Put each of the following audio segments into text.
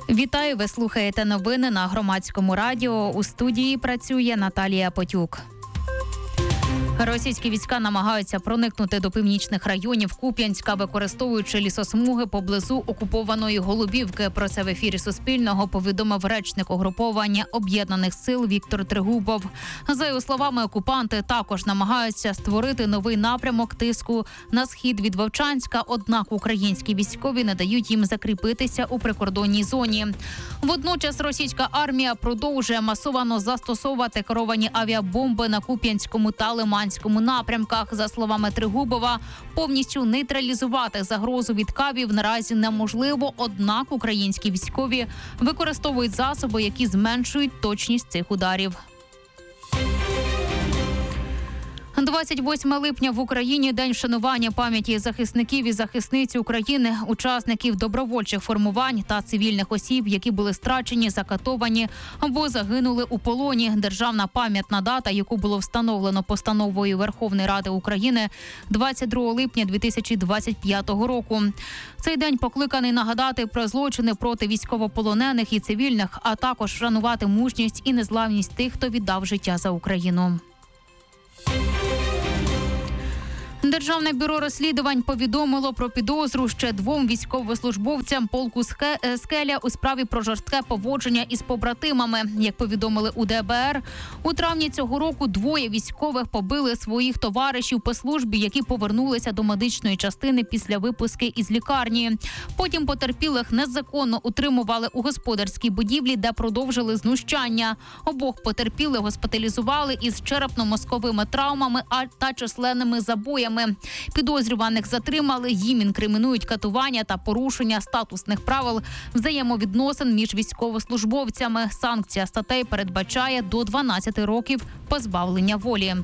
Вітаю, ви слухаєте новини на Громадському радіо. У студії працює Наталія Потюк. Російські війська намагаються проникнути до північних районів Куп'янська, використовуючи лісосмуги поблизу окупованої Голубівки. Про це в ефірі Суспільного повідомив речник угруповання Об'єднаних сил Віктор Трегубов. За його словами, окупанти також намагаються створити новий напрямок тиску на схід від Вовчанська, однак українські військові не дають їм закріпитися у прикордонній зоні. Водночас російська армія продовжує масово застосовувати керовані авіабомби на Куп'янському та Лиманському напрямках. За словами Трегубова, повністю нейтралізувати загрозу від кабів наразі неможливо, однак українські військові використовують засоби, які зменшують точність цих ударів. 28 липня в Україні – день вшанування пам'яті захисників і захисниць України, учасників добровольчих формувань та цивільних осіб, які були страчені, закатовані або загинули у полоні. Державна пам'ятна дата, яку було встановлено постановою Верховної Ради України 22 липня 2025 року. Цей день покликаний нагадати про злочини проти військовополонених і цивільних, а також вшанувати мужність і незламність тих, хто віддав життя за Україну. Державне бюро розслідувань повідомило про підозру ще двом військовослужбовцям полку «Скеля» у справі про жорстке поводження із побратимами. Як повідомили у ДБР, у травні цього року двоє військових побили своїх товаришів по службі, які повернулися до медичної частини після випуску із лікарні. Потім потерпілих незаконно утримували у господарській будівлі, де продовжили знущання. Обох потерпілих госпіталізували із черепно-мозковими травмами та численними забоями. Підозрюваних затримали, їм інкримінують катування та порушення статусних правил взаємовідносин між військовослужбовцями. Санкція статей передбачає до 12 років позбавлення волі.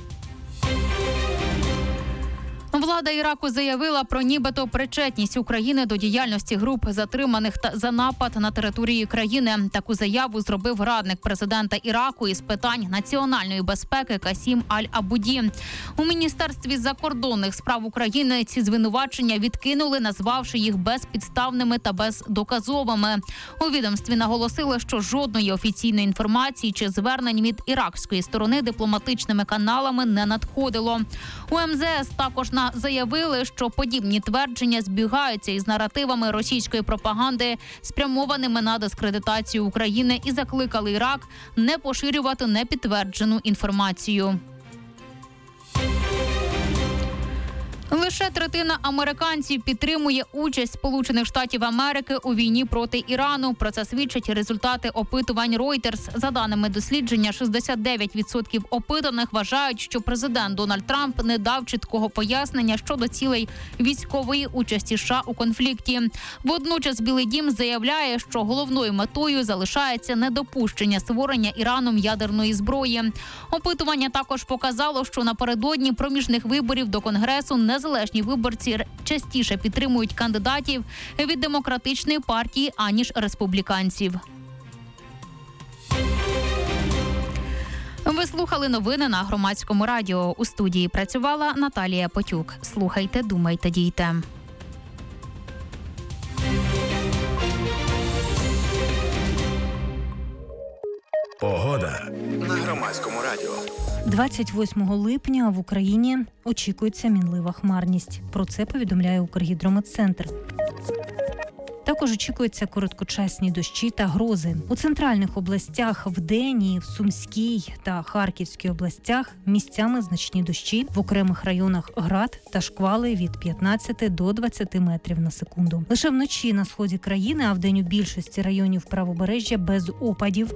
Влада Іраку заявила про нібито причетність України до діяльності груп затриманих за напад на території країни. Таку заяву зробив радник президента Іраку із питань національної безпеки Касім Аль-Абуді. У Міністерстві закордонних справ України ці звинувачення відкинули, назвавши їх безпідставними та бездоказовими. У відомстві наголосили, що жодної офіційної інформації чи звернень від іракської сторони дипломатичними каналами не надходило. У МЗС також заявили, що подібні твердження збігаються із наративами російської пропаганди, спрямованими на дискредитацію України, і закликали Ірак не поширювати непідтверджену інформацію. Лише третина американців підтримує участь Сполучених Штатів Америки у війні проти Ірану. Про це свідчать результати опитувань Reuters. За даними дослідження, 69% опитаних вважають, що президент Дональд Трамп не дав чіткого пояснення щодо цілей військової участі США у конфлікті. Водночас Білий дім заявляє, що головною метою залишається недопущення створення Іраном ядерної зброї. Опитування також показало, що напередодні проміжних виборів до Конгресу незалежні виборці частіше підтримують кандидатів від демократичної партії, аніж республіканців. Ви слухали новини на Громадському радіо. У студії працювала Наталія Потюк. Слухайте, думайте, дійте. Погода на Громадському радіо. 28 липня в Україні очікується мінлива хмарність. Про це повідомляє Укргідрометцентр. Також очікуються короткочасні дощі та грози. У центральних областях вдень і в Сумській та Харківській областях місцями значні дощі, в окремих районах град та шквали від 15 до 20 метрів на секунду. Лише вночі на сході країни, а вдень у більшості районів правобережжя без опадів.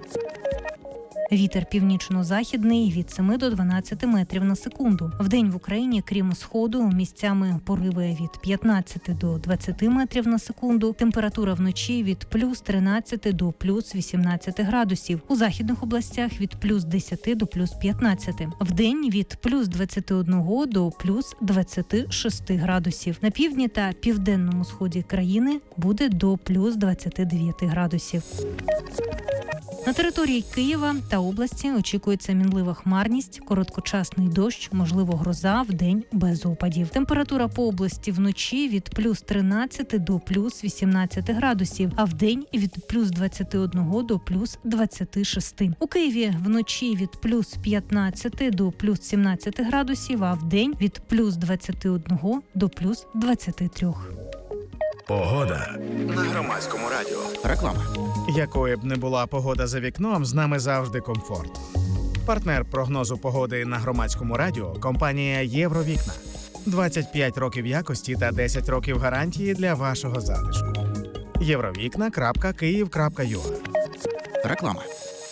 Вітер північно-західний від 7 до 12 метрів на секунду. Вдень в Україні, крім сходу, місцями пориви від 15 до 20 метрів на секунду. Температура вночі від плюс 13 до плюс 18 градусів. У західних областях від плюс 10 до плюс 15. Вдень від плюс 21 до плюс 26 градусів. На півдні та південному сході країни буде до плюс 29 градусів. На території Києва та області очікується мінлива хмарність, короткочасний дощ, можливо гроза, вдень без опадів. Температура по області вночі від плюс 13 до плюс 18 градусів, а вдень від плюс 21 до плюс 26. У Києві вночі від плюс 15 до плюс 17 градусів, а вдень від плюс 21 до плюс 23. Погода на Громадському радіо. Реклама. Якою б не була погода за вікном, з нами завжди комфорт. Партнер прогнозу погоди на Громадському радіо – компанія «Євровікна». 25 років якості та 10 років гарантії для вашого затишку. Євровікна.Київ.ua. Реклама.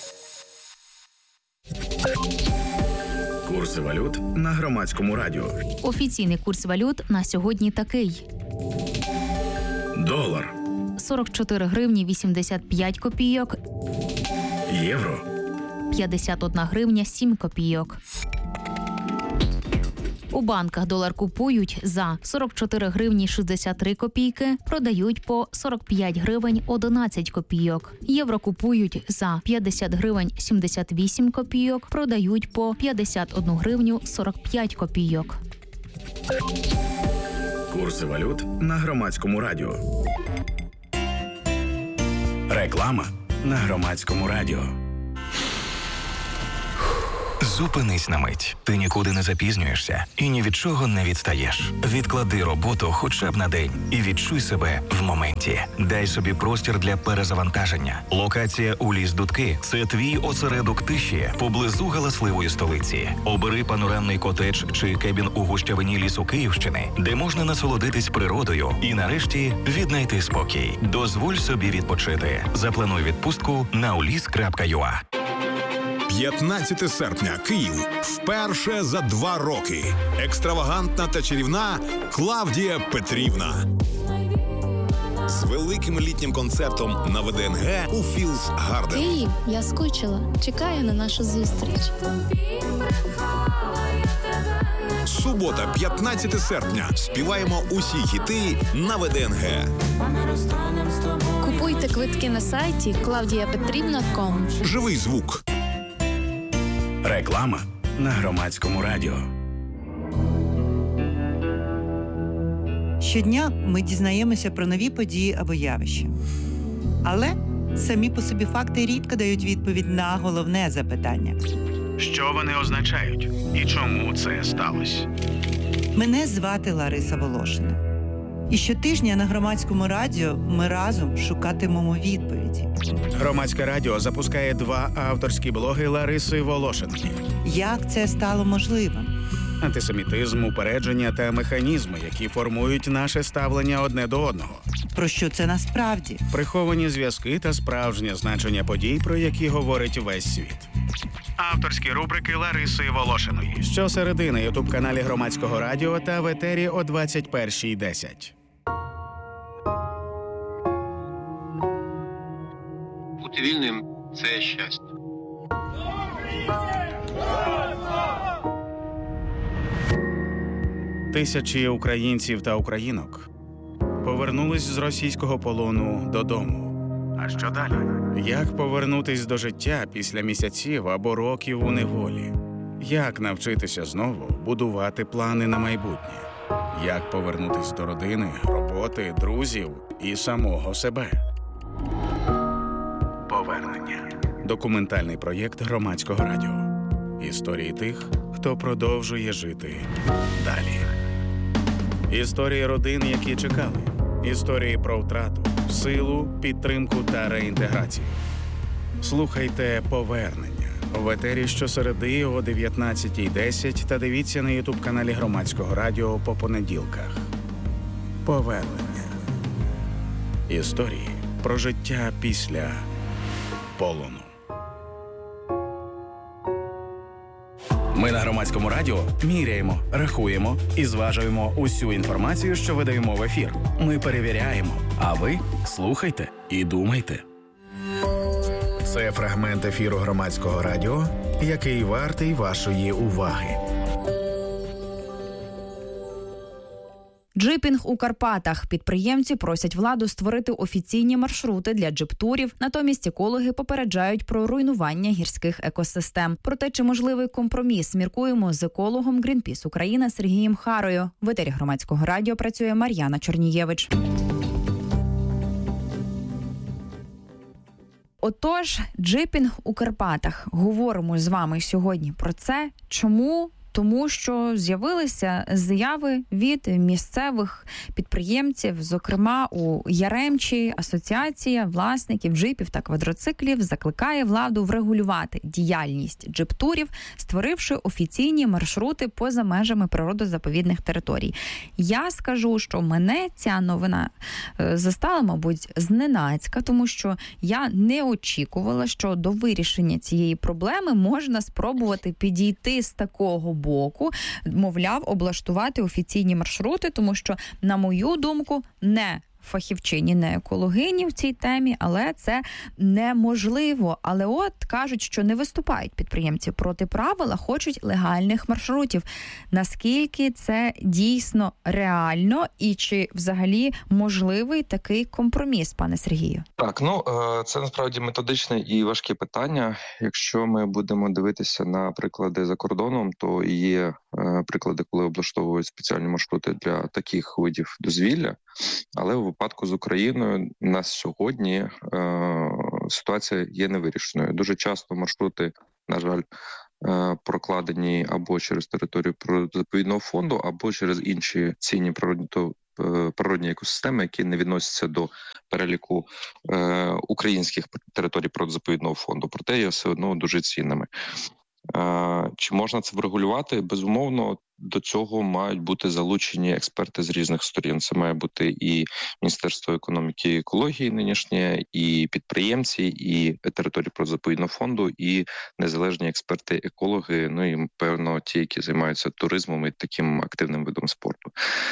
Курси валют на Громадському радіо. Офіційний курс валют на сьогодні такий. Долар. 44 гривні 85 копійок. Євро. 51 гривня 7 копійок. У банках долар купують за 44 гривні 63 копійки, продають по 45 гривень 11 копійок. Євро купують за 50 гривень 78 копійок, продають по 51 гривню 45 копійок. Курси валют на Громадському радіо. Реклама на Громадському радіо. Зупинись на мить. Ти нікуди не запізнюєшся і ні від чого не відстаєш. Відклади роботу хоча б на день і відчуй себе в моменті. Дай собі простір для перезавантаження. Локація у Ліс-Дудки – це твій осередок тиші поблизу галасливої столиці. Обери панорамний котедж чи кебін у гущавині лісу Київщини, де можна насолодитись природою і нарешті віднайти спокій. Дозволь собі відпочити. Заплануй відпустку на ulis.ua. 15 серпня. Київ. Вперше за 2 роки. Екстравагантна та чарівна Клавдія Петрівна. З великим літнім концертом на ВДНГ у Філс Гарден. Київ, я скучила. Чекаю на нашу зустріч. Субота, 15 серпня. Співаємо усі хіти на ВДНГ. Купуйте квитки на сайті claudiapetrivna.com. Живий звук. Реклама на Громадському радіо. Щодня ми дізнаємося про нові події або явища. Але самі по собі факти рідко дають відповідь на головне запитання. Що вони означають і чому це сталося? Мене звати Лариса Волошина. І щотижня на Громадському радіо ми разом шукатимемо відповіді. Громадське радіо запускає 2 авторські блоги Лариси Волошинки. Як це стало можливим? Антисемітизм, упередження та механізми, які формують наше ставлення одне до одного. Про що це насправді? Приховані зв'язки та справжнє значення подій, про які говорить весь світ. Авторські рубрики Лариси Волошиної. Щосереди на ютуб-каналі Громадського радіо та в етері о 21:10. Бути вільним – це щастя. Тисячі українців та українок повернулись з російського полону додому. А що далі? Як повернутись до життя після місяців або років у неволі? Як навчитися знову будувати плани на майбутнє? Як повернутись до родини, роботи, друзів і самого себе? Повернення. Документальний проєкт Громадського радіо. Історії тих, хто продовжує жити далі. Історії родин, які чекали. Історії про втрату, силу, підтримку та реінтеграцію. Слухайте «Повернення» в етері щосереди о 19:10 та дивіться на ютуб-каналі Громадського радіо по понеділках. Повернення. Історії про життя після полону. Ми на Громадському радіо міряємо, рахуємо і зважуємо усю інформацію, що видаємо в ефір. Ми перевіряємо, а ви слухайте і думайте. Це фрагмент ефіру Громадського радіо, який вартий вашої уваги. Джипінг у Карпатах. Підприємці просять владу створити офіційні маршрути для джип-турів, натомість екологи попереджають про руйнування гірських екосистем. Про те, чи можливий компроміс, міркуємо з екологом Greenpeace Україна Сергієм Харою. В етері Громадського радіо працює Мар'яна Чорнієвич. Отож, джипінг у Карпатах. Говоримо з вами сьогодні про це. Чому? Тому що з'явилися заяви від місцевих підприємців, зокрема у Яремчі асоціація власників джипів та квадроциклів закликає владу врегулювати діяльність джип-турів, створивши офіційні маршрути поза межами природозаповідних територій. Я скажу, що мене ця новина застала, мабуть, зненацька, тому що я не очікувала, що до вирішення цієї проблеми можна спробувати підійти з такого боку, мовляв, облаштувати офіційні маршрути, тому що, на мою думку, не фахівчині, не екологині в цій темі, але це неможливо. Але от кажуть, що не виступають підприємці проти правил, а хочуть легальних маршрутів. Наскільки це дійсно реально і чи взагалі можливий такий компроміс, пане Сергію? Так, це насправді методичне і важке питання. Якщо ми будемо дивитися на приклади за кордоном, то є приклади, коли облаштовують спеціальні маршрути для таких видів дозвілля, але у випадку з Україною на сьогодні ситуація є невирішеною. Дуже часто маршрути, на жаль, прокладені або через територію природозаповідного фонду, або через інші цінні природні екосистеми, які не відносяться до переліку українських територій природозаповідного фонду, проте є все одно дуже цінними. Чи можна це врегулювати? Безумовно, до цього мають бути залучені експерти з різних сторін. Це має бути і Міністерство економіки і екології нинішнє, і підприємці, і території природозаповідного фонду, і незалежні експерти-екологи, і, певно, ті, які займаються туризмом і таким активним видом спорту.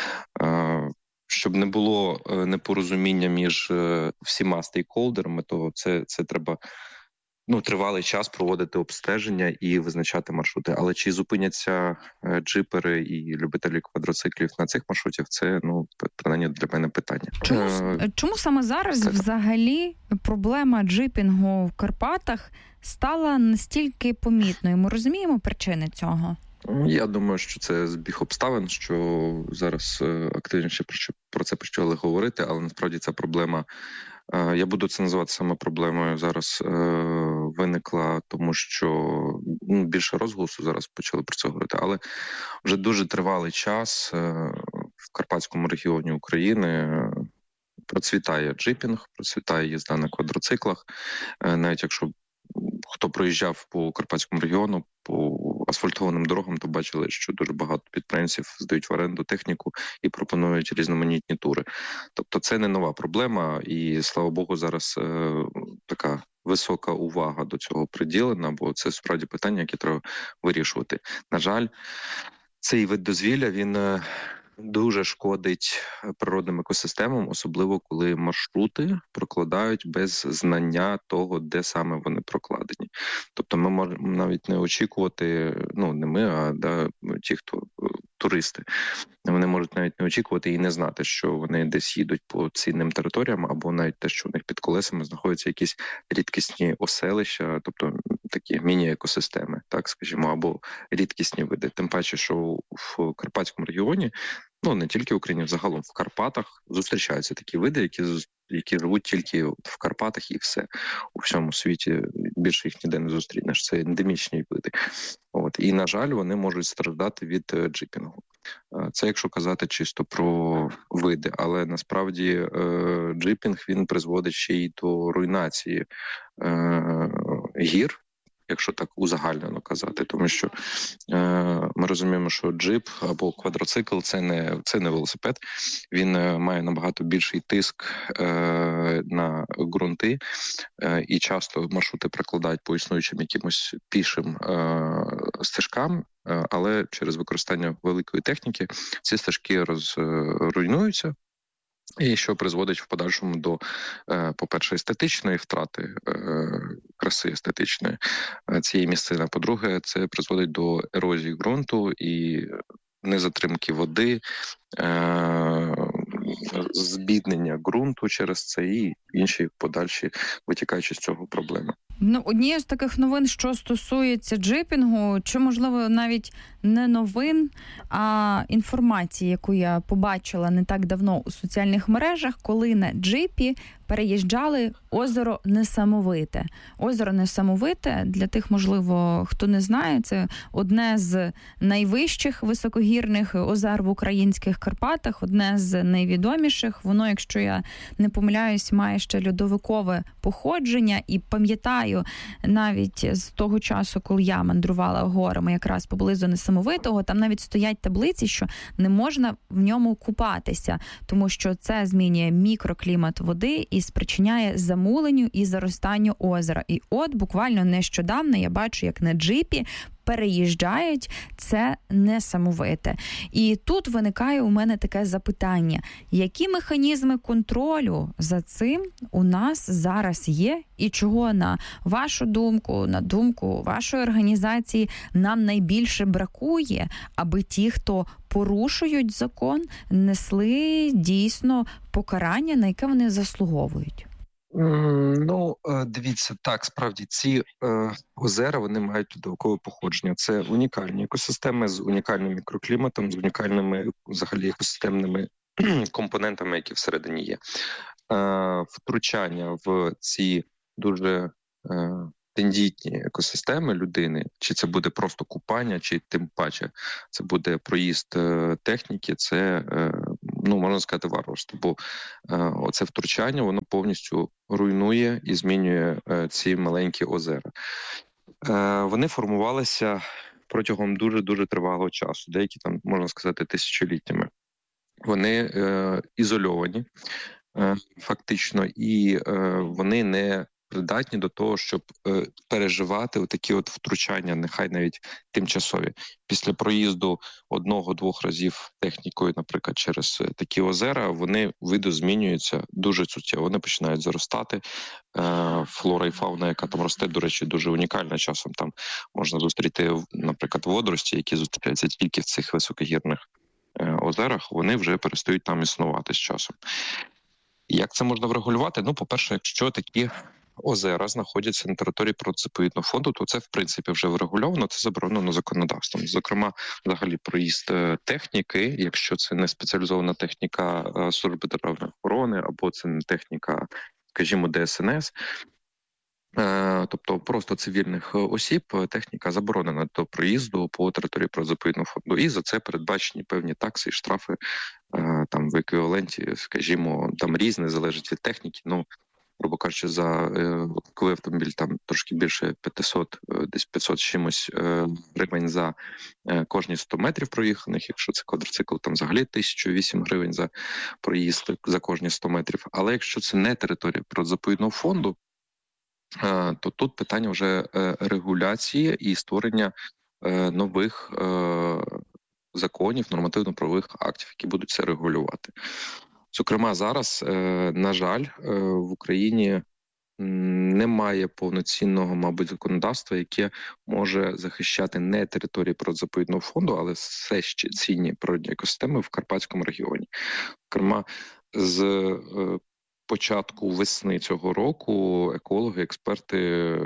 Щоб не було непорозуміння між всіма стейкхолдерами, то це треба тривалий час проводити обстеження і визначати маршрути. Але чи зупиняться джипери і любителі квадроциклів на цих маршрутах, це, принаймні, для мене питання. Чому саме зараз взагалі проблема джипінгу в Карпатах стала настільки помітною? Ми розуміємо причини цього? Я думаю, що це збіг обставин, що зараз активніше про це почали говорити, але насправді ця проблема, я буду це називати саме проблемою, зараз виникла, тому що більше розголосу зараз почали про це говорити, але вже дуже тривалий час в Карпатському регіоні України процвітає джипінг, процвітає їзда на квадроциклах, навіть якщо хто проїжджав по Карпатському регіону, по асфальтованим дорогам, то бачили, що дуже багато підприємців здають в оренду техніку і пропонують різноманітні тури. Тобто це не нова проблема, і, слава Богу, зараз така висока увага до цього приділена, бо це справді питання, яке треба вирішувати. На жаль, цей вид дозвілля, він дуже шкодить природним екосистемам, особливо коли маршрути прокладають без знання того, де саме вони прокладені. Тобто ми можемо навіть не очікувати, не ми, а ті, хто туристи, вони можуть навіть не очікувати і не знати, що вони десь їдуть по цінним територіям, або навіть те, що у них під колесами знаходяться якісь рідкісні оселища, тобто такі міні-екосистеми, так скажімо, або рідкісні види. Тим паче, що в Карпатському регіоні, не тільки в Україні, взагалом в Карпатах зустрічаються такі види, які живуть тільки в Карпатах і все. У всьому світі більше їх ніде не зустрінеш. Це ендемічні види. І, на жаль, вони можуть страждати від джипінгу. Це якщо казати чисто про види, але насправді джипінг, він призводить ще й до руйнації гір, якщо так узагальнено казати, тому що ми розуміємо, що джип або квадроцикл це не велосипед, він має набагато більший тиск на ґрунти, і часто маршрути прикладають по існуючим якимось пішим стежкам, але через використання великої техніки ці стежки руйнуються. І що призводить в подальшому до, по-перше, естетичної втрати, краси естетичної цієї місцини. По-друге, це призводить до ерозії ґрунту і незатримки води, збіднення ґрунту через це і інші подальші витікаючи з цього проблеми. Однією з таких новин, що стосується джипінгу, чи, можливо, навіть не новин, а інформації, яку я побачила не так давно у соціальних мережах, коли на джипі переїжджали озеро Несамовите. Озеро Несамовите, для тих, можливо, хто не знає, це одне з найвищих високогірних озер в українських Карпатах, одне з найвідоміших. Воно, якщо я не помиляюсь, має ще льодовикове походження. І пам'ятаю, навіть з того часу, коли я мандрувала горами якраз поблизу Несамовитого, там навіть стоять таблиці, що не можна в ньому купатися, тому що це змінює мікроклімат води і спричиняє замуленню і заростанню озера. І от буквально нещодавно я бачу, як на джипі переїжджають це Несамовите. І тут виникає у мене таке запитання. Які механізми контролю за цим у нас зараз є? І чого, на вашу думку, на думку вашої організації, нам найбільше бракує, аби ті, хто порушують закон, несли дійсно покарання, на яке вони заслуговують? Дивіться, так, справді, ці озера, вони мають льодовикове походження. Це унікальні екосистеми з унікальним мікрокліматом, з унікальними, взагалі, екосистемними компонентами, які всередині є. Втручання в ці дуже тендітні екосистеми людини, чи це буде просто купання, чи тим паче це буде проїзд техніки, це, можна сказати, варварство. Бо оце втручання, воно повністю руйнує і змінює ці маленькі озера. Вони формувалися протягом дуже-дуже тривалого часу, деякі там, можна сказати, тисячоліттями. Вони ізольовані фактично, і вони не придатні до того, щоб переживати такі от втручання, нехай навіть тимчасові. Після проїзду 1-2 разів технікою, наприклад, через такі озера, вони видозмінюються дуже суттєво. Вони починають заростати. Флора і фауна, яка там росте, до речі, дуже унікальна. Часом там можна зустріти, наприклад, водорості, які зустрічаються тільки в цих високогірних озерах, вони вже перестають там існувати з часом. Як це можна врегулювати? По-перше, якщо такі озера знаходяться на території природно-заповідного фонду, то це, в принципі, вже врегульовано, це заборонено законодавством. Зокрема, взагалі, проїзд техніки, якщо це не спеціалізована техніка Служби державної охорони, або це не техніка, скажімо, ДСНС, тобто просто цивільних осіб, техніка заборонена до проїзду по території природно-заповідного фонду. І за це передбачені певні такси і штрафи там в еквіваленті, скажімо, там різне, залежить від техніки. Грубо кажучи, за легковий автомобіль там трошки більше 500, десь 500 з чимось гривень за кожні 100 метрів проїханих. Якщо це квадроцикл, там взагалі 1008 гривень за проїзд за кожні 100 метрів. Але якщо це не територія природно-заповідного фонду, то тут питання вже регуляції і створення нових законів, нормативно-правових актів, які будуть це регулювати. Зокрема, зараз, на жаль, в Україні немає повноцінного, мабуть, законодавства, яке може захищати не території природно-заповідного фонду, але все ще цінні природні екосистеми в Карпатському регіоні. Зокрема, з початку весни цього року екологи, експерти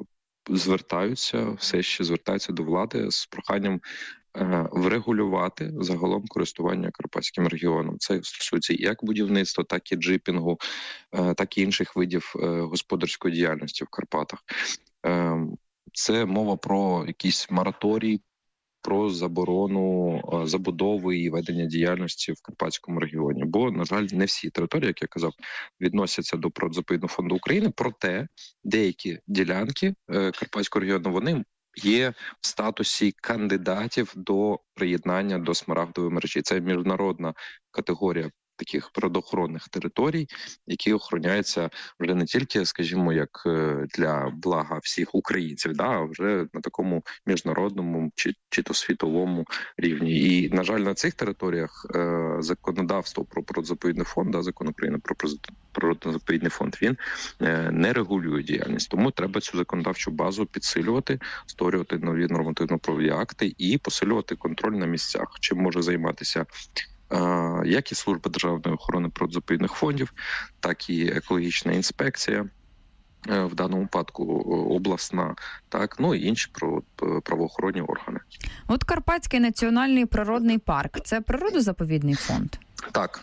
все ще звертаються до влади з проханням врегулювати загалом користування Карпатським регіоном. Це стосується як будівництва, так і джипінгу, так і інших видів господарської діяльності в Карпатах. Це мова про якийсь мораторій, про заборону забудови і ведення діяльності в Карпатському регіоні. Бо, на жаль, не всі території, як я казав, відносяться до Природно-заповідного фонду України, проте деякі ділянки Карпатського регіону, вони є в статусі кандидатів до приєднання до Смарагдової мережі. Це міжнародна категорія таких природоохоронних територій, які охороняються вже не тільки, скажімо, як для блага всіх українців, а вже на такому міжнародному чи то світовому рівні. І, на жаль, на цих територіях законодавство про природно-заповідний фонд, Закон України про природозаповідний фонд, він не регулює діяльність. Тому треба цю законодавчу базу підсилювати, створювати нові нормативно-правові акти і посилювати контроль на місцях. Чим може займатися як і Служба державної охорони природозаповідних фондів, так і екологічна інспекція, в даному випадку обласна, так, ну і інші правоохоронні органи. От Карпатський національний природний парк – це природозаповідний фонд? Так,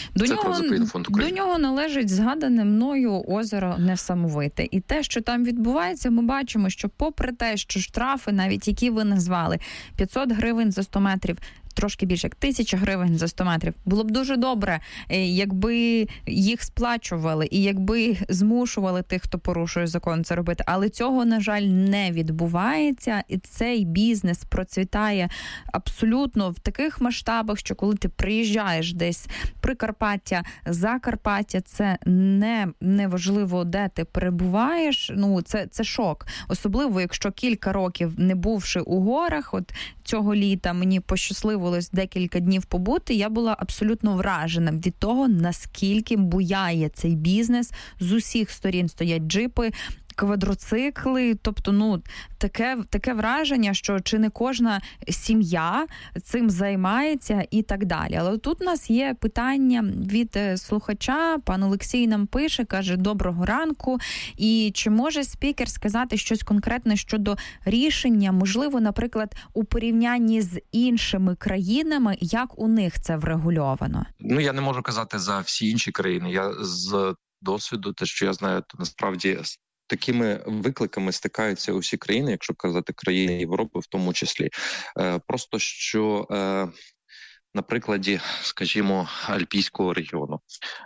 до нього належить згадане мною озеро Несамовите. І те, що там відбувається, ми бачимо, що попри те, що штрафи, навіть які ви назвали, 500 гривень за 100 метрів, трошки більше, як 1000 гривень за 100 метрів. Було б дуже добре, якби їх сплачували і якби змушували тих, хто порушує закон, це робити. Але цього, на жаль, не відбувається. І цей бізнес процвітає абсолютно в таких масштабах, що коли ти приїжджаєш десь Прикарпаття, Закарпаття, це не важливо, де ти перебуваєш. Ну, це шок. Особливо, якщо кілька років не бувши у горах, от цього літа мені пощасливо декілька днів побути, я була абсолютно вражена від того, наскільки буяє цей бізнес. З усіх сторін стоять джипи, квадроцикли, тобто, таке враження, що чи не кожна сім'я цим займається і так далі. Але тут у нас є питання від слухача, пан Олексій нам пише, каже, доброго ранку, і чи може спікер сказати щось конкретне щодо рішення, можливо, наприклад, у порівнянні з іншими країнами, як у них це врегульовано? Я не можу казати за всі інші країни. Я з досвіду, те, що я знаю, то насправді такими викликами стикаються усі країни, якщо казати країни Європи в тому числі. Просто що на прикладі, скажімо, Альпійського регіону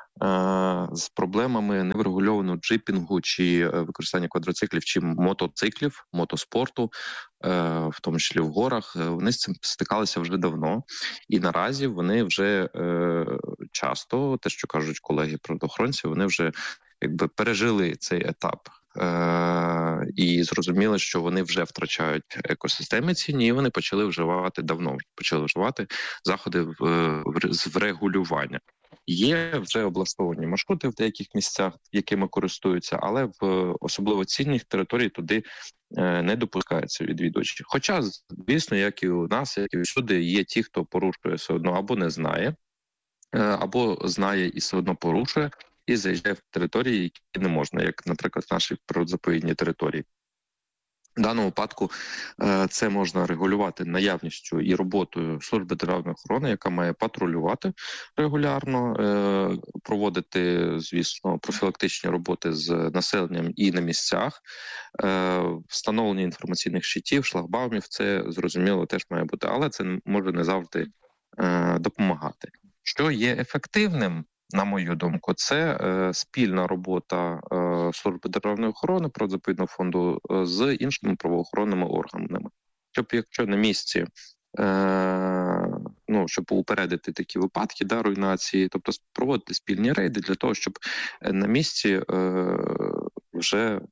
з проблемами неврегульованого джипінгу чи використання квадроциклів чи мотоциклів, мотоспорту, в тому числі в горах, вони з цим стикалися вже давно. І наразі вони вже часто, те, що кажуть колеги-природоохоронці, вони вже пережили цей етап. І зрозуміли, що вони вже втрачають екосистеми цінні, і вони почали вживати заходи з врегулювання. Є вже облаштовані маршрути в деяких місцях, якими користуються, але в особливо цінних територій туди не допускаються відвідувачі. Хоча, звісно, як і у нас, як і всюди, є ті, хто порушує все одно або не знає, або знає і все одно порушує, і заїжджає в території, які не можна, як, наприклад, наші природозаповідні території. В даному випадку це можна регулювати наявністю і роботою Служби державної охорони, яка має патрулювати регулярно, проводити, звісно, профілактичні роботи з населенням і на місцях, встановлення інформаційних щитів, шлагбаумів, це, зрозуміло, теж має бути, але це може не завжди допомагати. Що є ефективним, на мою думку, це спільна робота Служби державної охорони, природозаповідного фонду з іншими правоохоронними органами. Щоб якщо на місці, щоб упередити такі випадки руйнації, тобто проводити спільні рейди для того, щоб на місці вже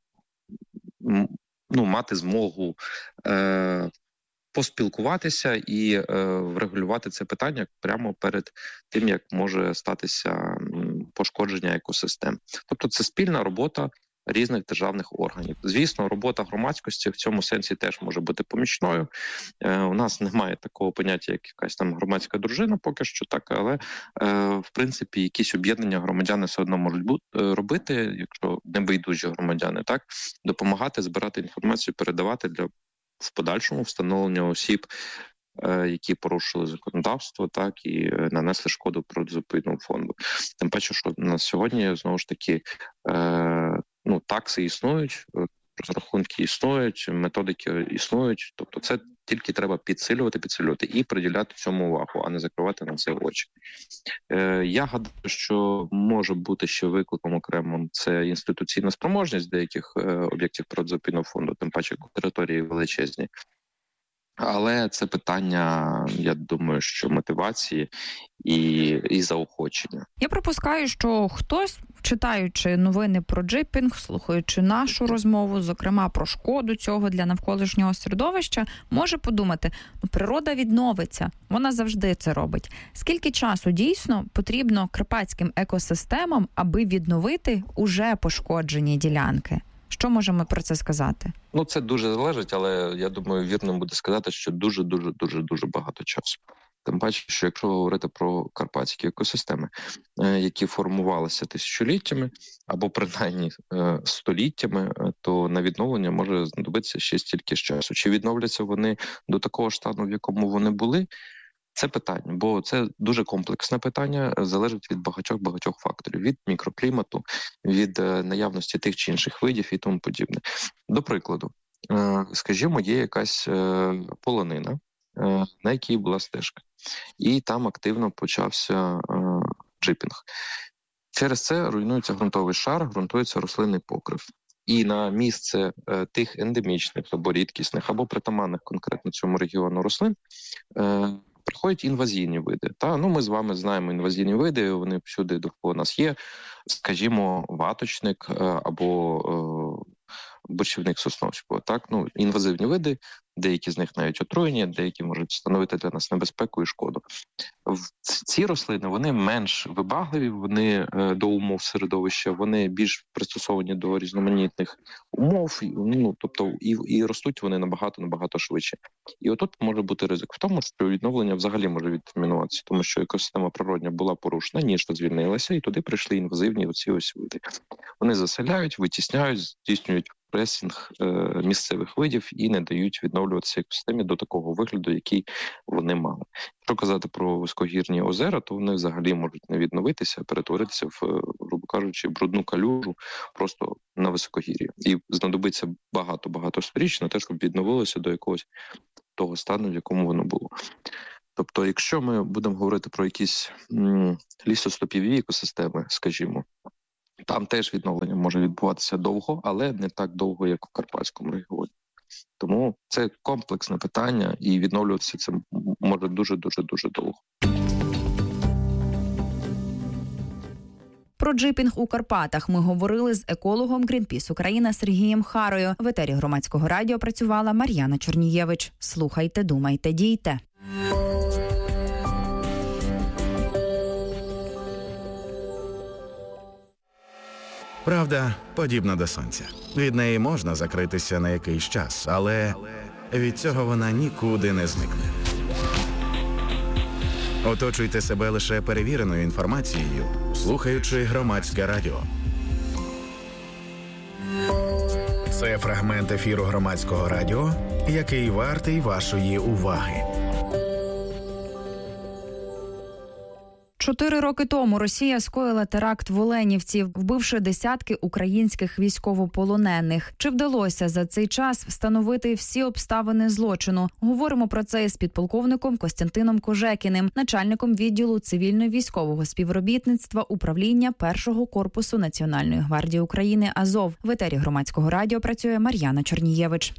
мати змогу поспілкуватися і врегулювати це питання прямо перед тим, як може статися пошкодження екосистем. Тобто це спільна робота різних державних органів. Звісно, робота громадськості в цьому сенсі теж може бути помічною. У нас немає такого поняття, як якась там громадська дружина поки що, так, але в принципі якісь об'єднання громадяни все одно можуть робити, якщо небайдужі громадяни, так, допомагати, збирати інформацію, передавати для в подальшому встановлення осіб, які порушили законодавство, так, і нанесли шкоду природозаповідному фонду. Тим паче, що на сьогодні, знову ж таки, такси існують, розрахунки існують, методики існують, тобто це тільки треба підсилювати і приділяти цьому увагу, а не закривати на це очі. Я гадаю, що може бути ще викликом окремим це інституційна спроможність деяких об'єктів природозаповідного фонду, тим паче території величезні. Але це питання, я думаю, що мотивації і заохочення. Я припускаю, що хтось читаючи новини про джипінг, слухаючи нашу розмову, зокрема про шкоду цього для навколишнього середовища, може подумати, природа відновиться, вона завжди це робить. Скільки часу дійсно потрібно карпатським екосистемам, аби відновити уже пошкоджені ділянки? Що можемо про це сказати? Це дуже залежить, але я думаю, вірним буде сказати, що дуже багато часу. Тим паче, що якщо говорити про карпатські екосистеми, які формувалися тисячоліттями або принаймні століттями, то на відновлення може знадобитися ще стільки ж часу. Чи відновляться вони до такого стану, в якому вони були? Це питання, бо це дуже комплексне питання, залежить від багатьох факторів, від мікроклімату, від наявності тих чи інших видів і тому подібне. До прикладу, скажімо, є якась полонина, на якій була стежка, і там активно почався джипінг. Через це руйнується ґрунтовий шар, ґрунтується рослинний покрив. І на місце тих ендемічних або рідкісних, або притаманних конкретно цьому регіону рослин приходять інвазійні види. Ми з вами знаємо інвазійні види, вони всюди довкола нас є. Скажімо, ваточник або борщівник сосновського. Інвазивні види, деякі з них навіть отруєні, деякі можуть становити для нас небезпеку і шкоду. Ці рослини, вони менш вибагливі, вони до умов середовища, вони більш пристосовані до різноманітних умов, тобто і ростуть вони набагато швидше. І отут може бути ризик в тому, що відновлення взагалі може відтермінуватися, тому що екосистема природня була порушена, ніжто звільнилася, і туди прийшли інвазивні оці види. Вони заселяють, витісняють, здійснюють пресінг місцевих видів і не дають відновлюватися екосистемі до такого вигляду, який вони мали. Якщо казати про високогірні озера, то вони взагалі можуть не відновитися, перетворитися в, грубо кажучи, брудну калюжу просто на високогір'ї. І знадобиться багато сторіч на те, щоб відновилося до якогось того стану, в якому воно було. Тобто, якщо ми будемо говорити про якісь лісостепові екосистеми, скажімо, там теж відновлення може відбуватися довго, але не так довго, як у Карпатському регіоні. Тому це комплексне питання, і відновлюватися це може дуже довго. Про джипінг у Карпатах ми говорили з екологом Greenpeace Україна Сергієм Харою. В етері Громадського радіо працювала Мар'яна Чорнієвич. Слухайте, думайте, дійте. Правда подібна до сонця. Від неї можна закритися на якийсь час, але від цього вона нікуди не зникне. Оточуйте себе лише перевіреною інформацією, слухаючи Громадське радіо. Це фрагмент ефіру Громадського радіо, який вартий вашої уваги. 4 роки тому Росія скоїла теракт в Оленівці, вбивши десятки українських військовополонених. Чи вдалося за цей час встановити всі обставини злочину? Говоримо про це із підполковником Костянтином Кожекіним, начальником відділу цивільно-військового співробітництва управління 1-го корпусу Національної гвардії України «Азов». В етері Громадського радіо працює Мар'яна Чорнієвич.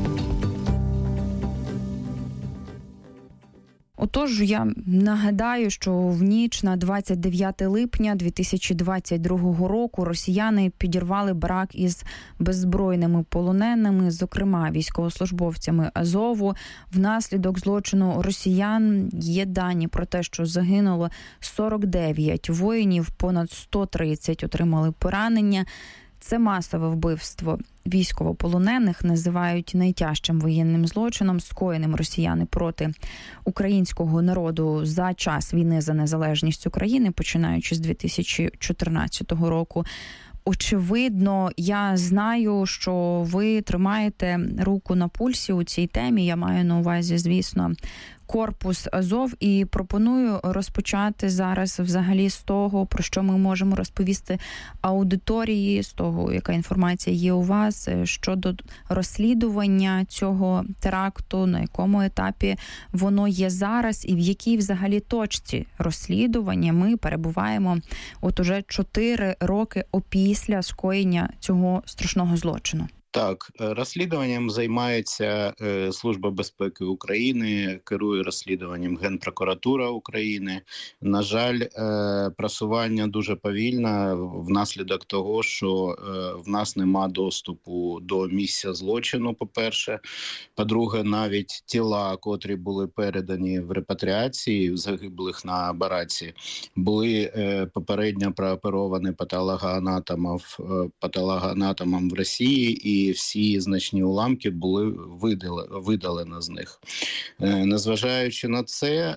Отож, я нагадаю, що в ніч на 29 липня 2022 року росіяни підірвали барак із беззбройними полоненими, зокрема військовослужбовцями Азову. Внаслідок злочину росіян є дані про те, що загинуло 49 воїнів, понад 130 отримали поранення. Це масове вбивство військовополонених називають найтяжчим воєнним злочином, скоєним росіяни проти українського народу за час війни за незалежність України, починаючи з 2014 року. Очевидно, я знаю, що ви тримаєте руку на пульсі у цій темі. Я маю на увазі, звісно, корпус Азов, і пропоную розпочати зараз взагалі з того, про що ми можемо розповісти аудиторії, з того, яка інформація є у вас щодо розслідування цього теракту, на якому етапі воно є зараз і в якій взагалі точці розслідування ми перебуваємо от уже 4 роки опісля скоєння цього страшного злочину. Так, розслідуванням займається Служба безпеки України, керує розслідуванням Генпрокуратура України. На жаль, просування дуже повільне внаслідок того, що в нас нема доступу до місця злочину, по-перше. По-друге, навіть тіла, котрі були передані в репатріації загиблих на бараці, були попередньо прооперовані патологоанатомом в Росії, і всі значні уламки були видалені з них. Незважаючи на це,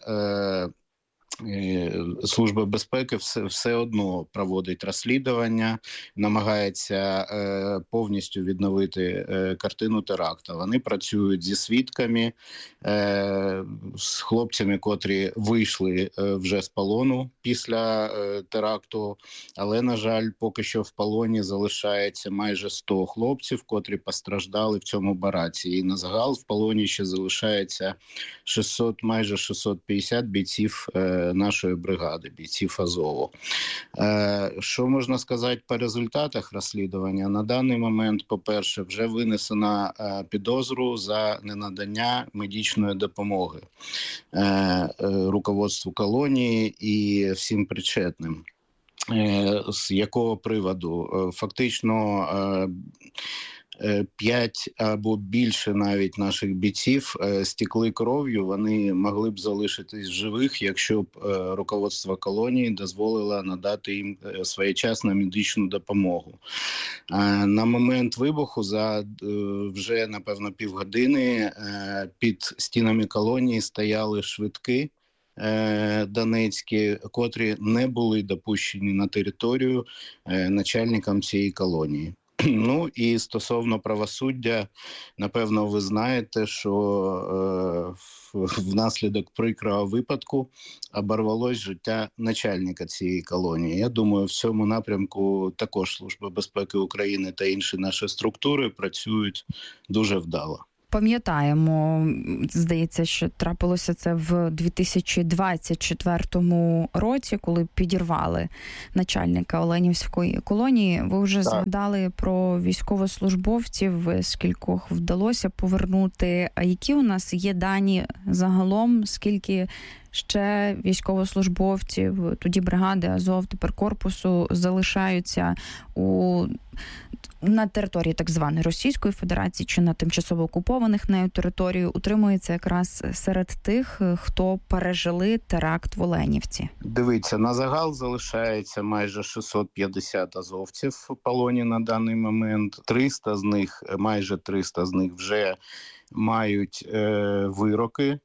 Служба безпеки все одно проводить розслідування, намагається повністю відновити картину теракту. Вони працюють зі свідками, з хлопцями, котрі вийшли вже з полону після теракту, але, на жаль, поки що в полоні залишається майже 100 хлопців, котрі постраждали в цьому бараці. І на загал в полоні ще залишається майже 650 бійців нашої бригади, бійців Азову. Що можна сказати по результатах розслідування? На даний момент, по-перше, вже винесена підозру за ненадання медичної допомоги руководству колонії і всім причетним. З якого приводу? Фактично 5 або більше навіть наших бійців стікли кров'ю, вони могли б залишитись живих, якщо б руководство колонії дозволило надати їм своєчасну медичну допомогу. На момент вибуху за вже, напевно, півгодини під стінами колонії стояли швидки донецькі, котрі не були допущені на територію начальником цієї колонії. Ну і стосовно правосуддя, напевно, ви знаєте, що внаслідок прикрого випадку оборвалось життя начальника цієї колонії. Я думаю, в цьому напрямку також Служба безпеки України та інші наші структури працюють дуже вдало. Пам'ятаємо, здається, що трапилося це в 2024 році, коли підірвали начальника Оленівської колонії. Ви вже згадали про військовослужбовців, скількох вдалося повернути. А які у нас є дані загалом, скільки ще військовослужбовців, тоді бригади Азов, тепер корпусу, залишаються на території так званої Російської Федерації чи на тимчасово окупованих нею територію, утримується якраз серед тих, хто пережили теракт в Оленівці? Дивіться, на загал залишається майже 650 азовців в полоні на даний момент. Майже 300 з них вже мають вироки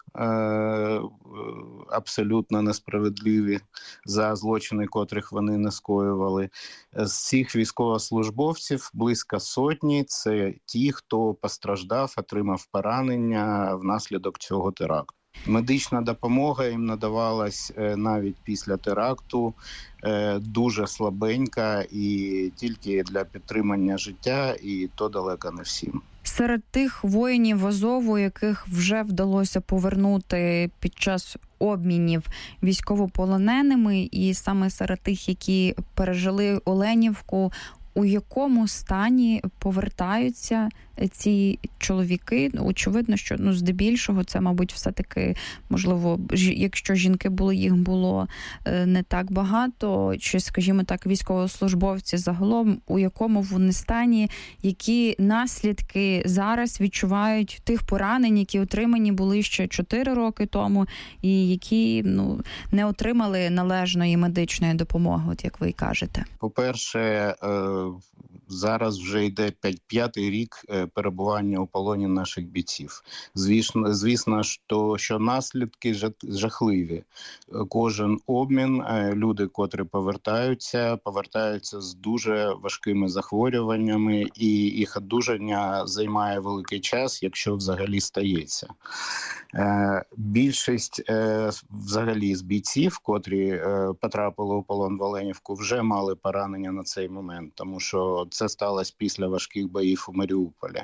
абсолютно несправедливі за злочини, котрих вони не скоювали. З цих військовослужбовців близько сотні – це ті, хто постраждав, отримав поранення внаслідок цього теракту. Медична допомога їм надавалась навіть після теракту дуже слабенька і тільки для підтримання життя, і то далеко не всім. Серед тих воїнів Азову, яких вже вдалося повернути під час обмінів військовополоненими, і саме серед тих, які пережили Оленівку, у якому стані повертаються ці чоловіки? Очевидно, що здебільшого це, мабуть, все-таки, можливо, якщо жінки були, їх було не так багато, чи, скажімо так, військовослужбовці загалом, у якому вони стані, які наслідки зараз відчувають тих поранень, які отримані були ще 4 роки тому, і які не отримали належної медичної допомоги, от як ви кажете? По-перше, зараз вже йде 5-й рік перебування у полоні наших бійців. Звісно, що наслідки жахливі. Кожен обмін, люди, котрі повертаються з дуже важкими захворюваннями, і їх одужання займає великий час, якщо взагалі стається. Більшість взагалі з бійців, котрі потрапили у полон в Оленівку, вже мали поранення на цей момент, тому що це сталося після важких боїв у Маріуполі.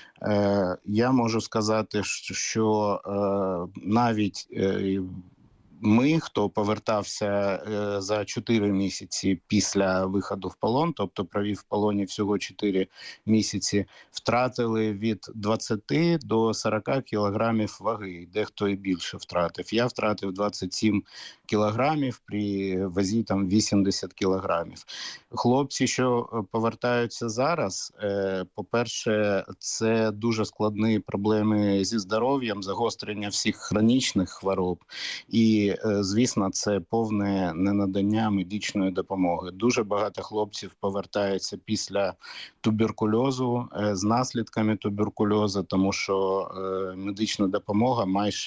Я можу сказати, що навіть ми, хто повертався за 4 місяці після виходу в полон, тобто провів в полоні всього 4 місяці, втратили від 20 до 40 кілограмів ваги. Дехто і більше втратив. Я втратив 27 кілограмів при вазі 80 кілограмів. Хлопці, що повертаються зараз, по-перше, це дуже складні проблеми зі здоров'ям, загострення всіх хронічних хвороб і, звісно, це повне ненадання медичної допомоги. Дуже багато хлопців повертаються після туберкульозу, з наслідками туберкульозу, тому що медична допомога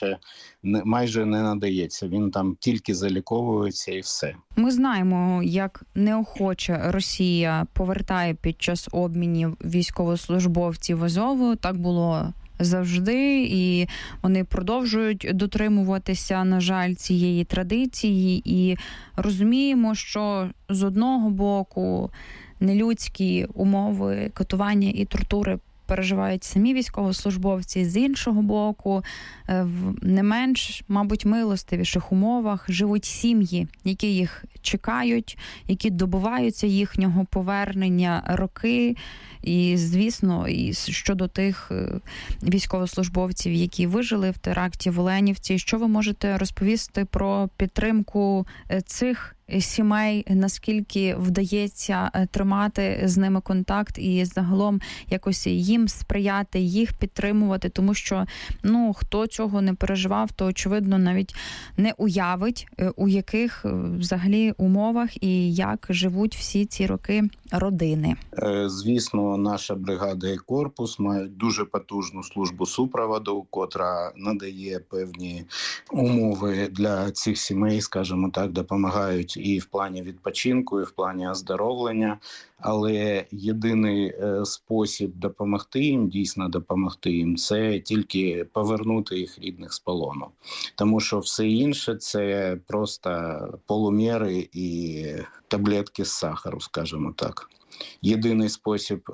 майже не надається. Він там тільки заліковується і все. Ми знаємо, як неохоче Росія повертає під час обмінів військовослужбовців Азову. Так було завжди, і вони продовжують дотримуватися, на жаль, цієї традиції. І розуміємо, що з одного боку нелюдські умови катування і тортури переживають самі військовослужбовці, з іншого боку, в не менш, мабуть, милостивіших умовах живуть сім'ї, які їх чекають, які добиваються їхнього повернення роки. І, звісно, і щодо тих військовослужбовців, які вижили в теракті в Оленівці, що ви можете розповісти про підтримку цих сімей, наскільки вдається тримати з ними контакт і загалом якось їм сприяти, їх підтримувати, тому що, хто цього не переживав, то, очевидно, навіть не уявить, у яких взагалі умовах і як живуть всі ці роки родини. Звісно, наша бригада і корпус мають дуже потужну службу супроводу, котра надає певні умови для цих сімей, скажімо так, допомагають і в плані відпочинку, і в плані оздоровлення. Але єдиний спосіб допомогти їм, дійсно допомогти їм, це тільки повернути їх рідних з полону. Тому що все інше – це просто полуміри і таблетки з сахару, скажімо так. Єдиний спосіб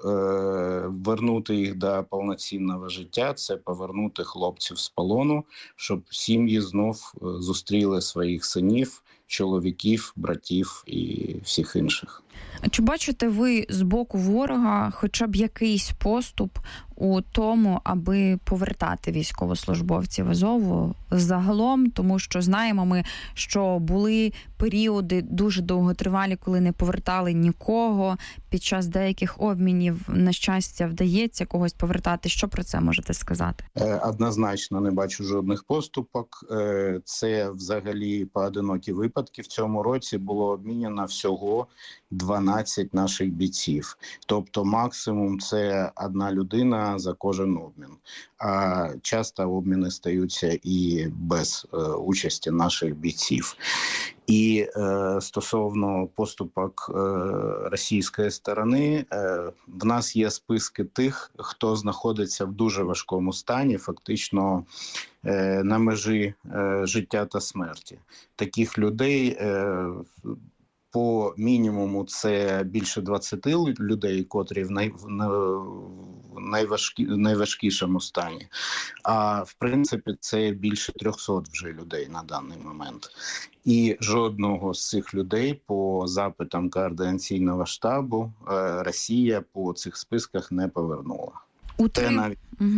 вернути їх до повноцінного життя – це повернути хлопців з полону, щоб сім'ї знов зустріли своїх синів, чоловіків, братів і всіх інших. Чи бачите ви з боку ворога хоча б якийсь поступ у тому, аби повертати військовослужбовців Азову загалом? Тому що знаємо ми, що були періоди дуже довготривалі, коли не повертали нікого. Під час деяких обмінів, на щастя, вдається когось повертати. Що про це можете сказати? Однозначно не бачу жодних поступок. Це взагалі поодинокі випадки. В цьому році було обміняно всього 12 наших бійців. Тобто максимум це одна людина за кожен обмін. А часто обміни стаються і без участі наших бійців. І стосовно поступок російської сторони, в нас є списки тих, хто знаходиться в дуже важкому стані, фактично на межі життя та смерті. Таких людей по мінімуму це більше 20 людей, котрі в найважкішому стані. А в принципі це більше 300 вже людей на даний момент. І жодного з цих людей по запитам координаційного штабу Росія по цих списках не повернула. Це навіть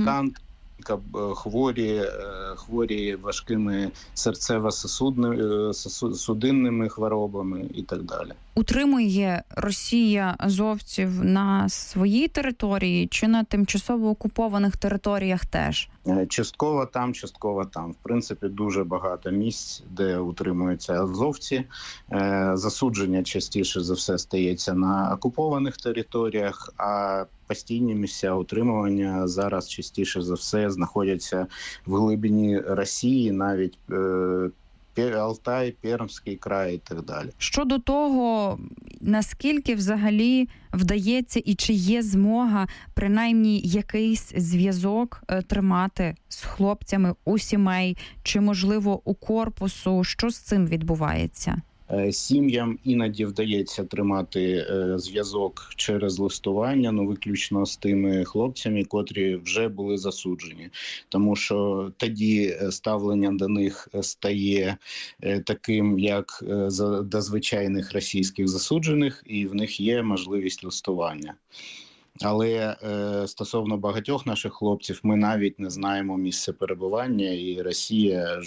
хворі важкими серцево-судинними хворобами і так далі. Утримує Росія азовців на своїй території чи на тимчасово окупованих територіях теж? Частково там, частково там. В принципі, дуже багато місць, де утримуються азовці. Засудження частіше за все стається на окупованих територіях, а постійні місця утримування зараз частіше за все знаходяться в глибині Росії, навіть Алтай, Пермський край і так далі. Щодо того, наскільки взагалі вдається і чи є змога принаймні якийсь зв'язок тримати з хлопцями у сімей, чи, можливо, у корпусу, що з цим відбувається? Сім'ям іноді вдається тримати зв'язок через листування, виключно з тими хлопцями, котрі вже були засуджені. Тому що тоді ставлення до них стає таким, як до звичайних російських засуджених, і в них є можливість листування. Але стосовно багатьох наших хлопців ми навіть не знаємо місце перебування, і Росія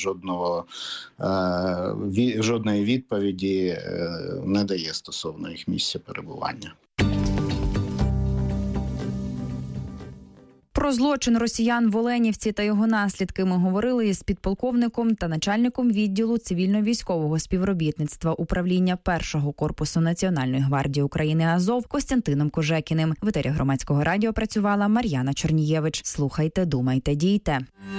жодної відповіді не дає стосовно їх місця перебування. Про злочин росіян в Оленівці та його наслідки ми говорили із підполковником та начальником відділу цивільно-військового співробітництва управління 1-го корпусу Національної гвардії України Азов Костянтином Кожекіним. В етері Громадського радіо працювала Мар'яна Чорнієвич. Слухайте, думайте, дійте.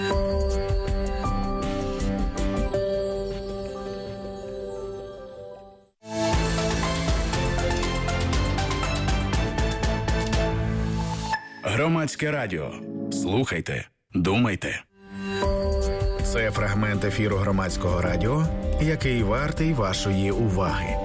Громадське радіо. Слухайте, думайте. Це фрагмент ефіру Громадського радіо, який вартий вашої уваги.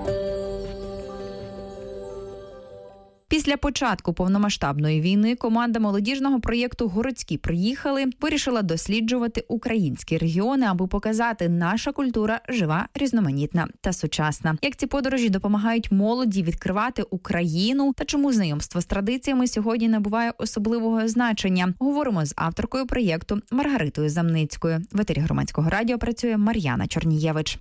Після початку повномасштабної війни команда молодіжного проєкту «Городські приїхали» вирішила досліджувати українські регіони, аби показати, наша культура жива, різноманітна та сучасна. Як ці подорожі допомагають молоді відкривати Україну та чому знайомство з традиціями сьогодні набуває особливого значення. Говоримо з авторкою проєкту Маргаритою Замницькою. В етері Громадського радіо працює Мар'яна Чорнієвич.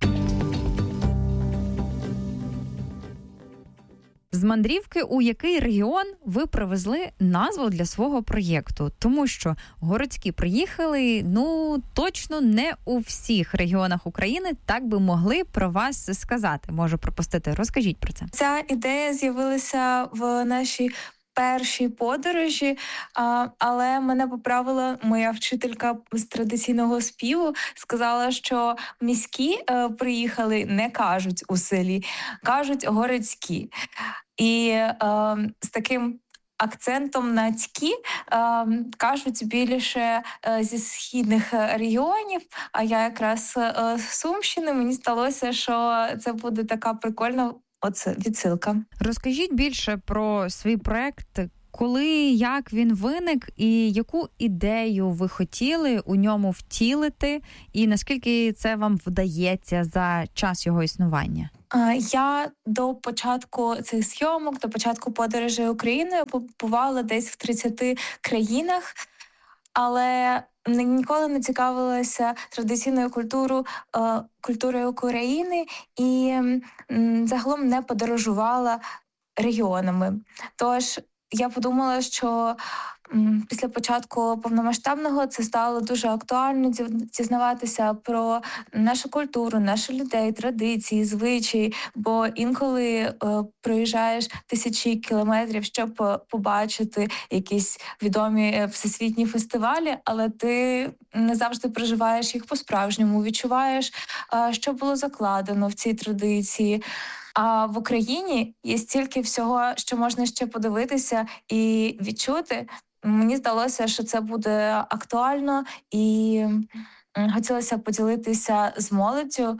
З мандрівки у який регіон ви привезли назву для свого проєкту? Тому що городські приїхали, точно не у всіх регіонах України так би могли про вас сказати. Можу припустити. Розкажіть про це. Ця ідея з'явилася в нашій першій подорожі, але мене поправила моя вчителька з традиційного співу, сказала, що міські приїхали, не кажуть у селі, кажуть городські. І з таким акцентом на «ські» кажуть більше зі східних регіонів, а я якраз з Сумщини, мені здалося, що це буде така прикольна відсилка. Розкажіть більше про свій проект. Коли, як він виник і яку ідею ви хотіли у ньому втілити, і наскільки це вам вдається за час його існування? Я до початку цих зйомок, до початку подорожі Україною побувала десь в 30 країнах, але ніколи не цікавилася традиційною культурою України і загалом не подорожувала регіонами. Тож я подумала, що після початку повномасштабного це стало дуже актуально дізнаватися про нашу культуру, наших людей, традиції, звичаї, бо інколи проїжджаєш тисячі кілометрів, щоб побачити якісь відомі всесвітні фестивалі, але ти не завжди проживаєш їх по-справжньому, відчуваєш, що було закладено в цій традиції. А в Україні є стільки всього, що можна ще подивитися і відчути. Мені здалося, що це буде актуально, і хотілося поділитися з молоддю,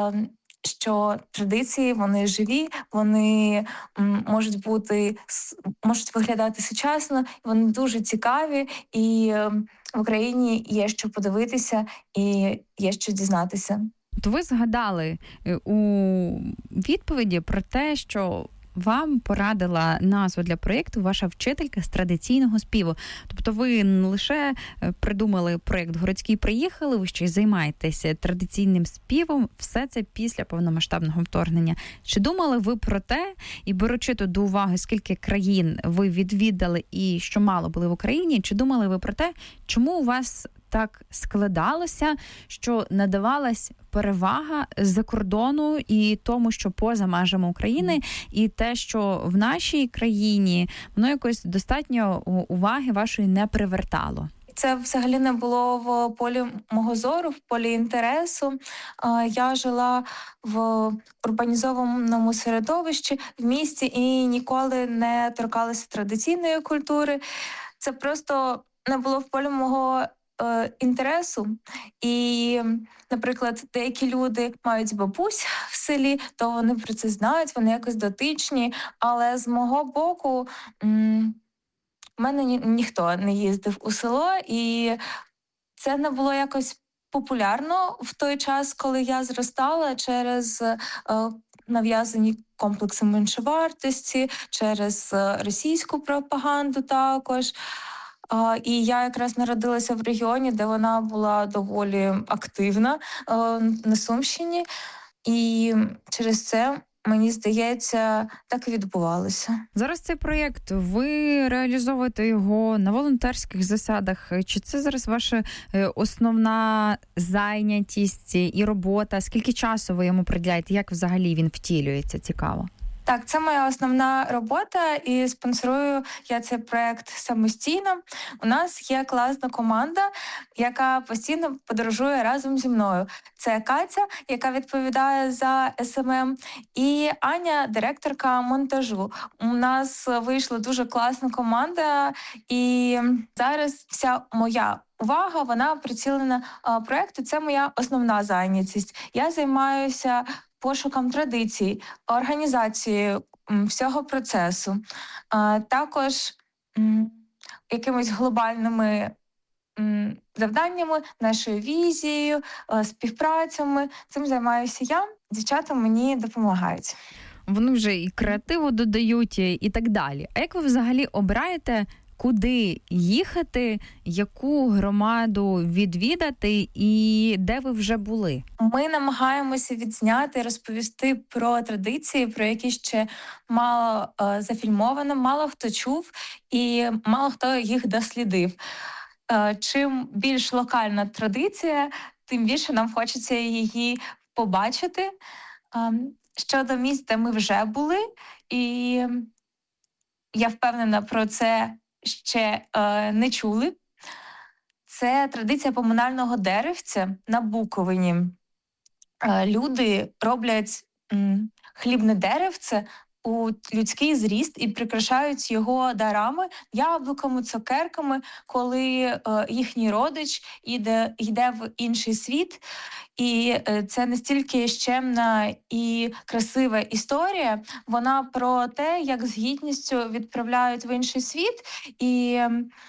що традиції, вони живі, вони можуть виглядати сучасно, вони дуже цікаві, і в Україні є що подивитися і є що дізнатися. То ви згадали у відповіді про те, що вам порадила назву для проєкту ваша вчителька з традиційного співу. Тобто ви не лише придумали проєкт «Городські приїхали», ви ще й займаєтеся традиційним співом. Все це після повномасштабного вторгнення. Чи думали ви про те, і беручи до уваги, скільки країн ви відвідали і що мало були в Україні, чи думали ви про те, чому у вас так складалося, що надавалась перевага з-за кордону і тому, що поза межами України, і те, що в нашій країні воно якось достатньо уваги вашої не привертало? Це взагалі не було в полі мого зору, в полі інтересу. Я жила в урбанізованому середовищі, в місті і ніколи не торкалася традиційної культури. Це просто не було в полі мого інтересу. І, наприклад, деякі люди мають бабусь в селі, то вони про це знають, вони якось дотичні. Але з мого боку, в мене ніхто не їздив у село, і це не було якось популярно в той час, коли я зростала, через нав'язані комплекси меншовартості, через російську пропаганду також. І я якраз народилася в регіоні, де вона була доволі активна, на Сумщині. І через це, мені здається, так і відбувалося. Зараз цей проєкт, ви реалізовуєте його на волонтерських засадах? Чи це зараз ваша основна зайнятість і робота? Скільки часу ви йому приділяєте? Як взагалі він втілюється? Цікаво. Так, це моя основна робота, і спонсорую я цей проект самостійно. У нас є класна команда, яка постійно подорожує разом зі мною. Це Катя, яка відповідає за СММ, і Аня, директорка монтажу. У нас вийшла дуже класна команда, і зараз вся моя увага, вона прицілена проекту. Це моя основна зайнятість. Я займаюся пошуком традицій, організацією всього процесу, також якимись глобальними завданнями, нашою візією, співпрацями. Цим займаюся я. Дівчата мені допомагають. Вони вже і креативу додають, і так далі. А як ви взагалі обираєте, куди їхати, яку громаду відвідати і де ви вже були? Ми намагаємося відзняти, розповісти про традиції, про які ще мало зафільмовано, мало хто чув і мало хто їх дослідив. Чим більш локальна традиція, тим більше нам хочеться її побачити. Щодо місць, де ми вже були, і я впевнена, про це ще не чули. Це традиція поминального деревця на Буковині. Люди роблять хлібне деревце у людський зріст і прикрашають його дарами, яблуками, цукерками, коли їхній родич йде в інший світ. І це настільки щемна і красива історія. Вона про те, як з гідністю відправляють в інший світ, і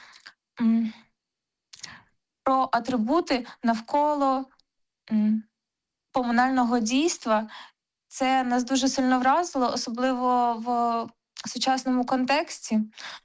про атрибути навколо поминального дійства. Це нас дуже сильно вразило, особливо в сучасному контексті.